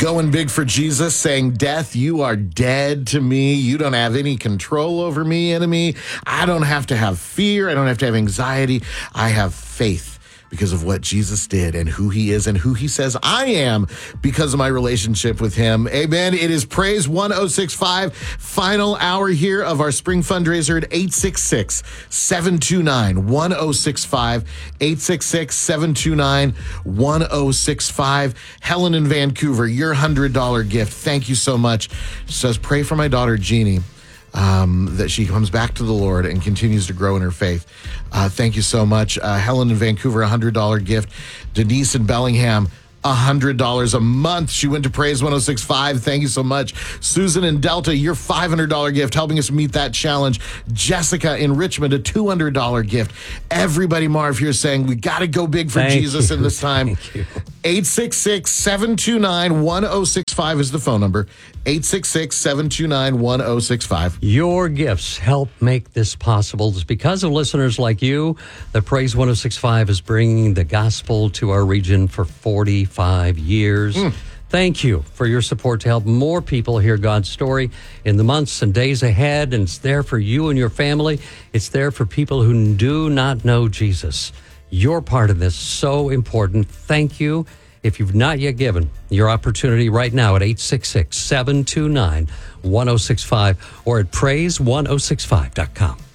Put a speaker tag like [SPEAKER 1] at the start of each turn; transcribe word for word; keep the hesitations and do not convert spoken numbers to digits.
[SPEAKER 1] going big for Jesus, saying, death, you are dead to me. You don't have any control over me, enemy. I don't have to have fear. I don't have to have anxiety. I have faith because of what Jesus did and who he is and who he says I am because of my relationship with him. Amen. It is Praise one oh six five, final hour here of our spring fundraiser at eight six six, seven two nine, one oh six five, eight six six, seven two nine, one oh six five. Helen in Vancouver, your one hundred dollars gift. Thank you so much. She says, pray for my daughter, Jeannie. Um, that she comes back to the Lord and continues to grow in her faith. Uh, thank you so much. Uh, Helen in Vancouver, a one hundred dollars gift. Denise in Bellingham, one hundred dollars a month. She went to Praise one oh six five. Thank you so much. Susan in Delta, your five hundred dollars gift, helping us meet that challenge. Jessica in Richmond, a two hundred dollars gift. Everybody, Marv, here saying we got to go big for
[SPEAKER 2] Thank
[SPEAKER 1] Jesus
[SPEAKER 2] you.
[SPEAKER 1] in this time. eight six six, seven two nine, one oh six five is the phone number. eight six six, seven two nine, one oh six five.
[SPEAKER 2] Your gifts help make this possible. It's because of listeners like you that Praise one oh six five is bringing the gospel to our region for forty-five years. Mm. Thank you for your support to help more people hear God's story in the months and days ahead. And it's there for you and your family. It's there for people who do not know Jesus. You're part of this. So important. Thank you. If you've not yet given, your opportunity right now at eight six six, seven two nine, one oh six five or at praise one oh six five dot com.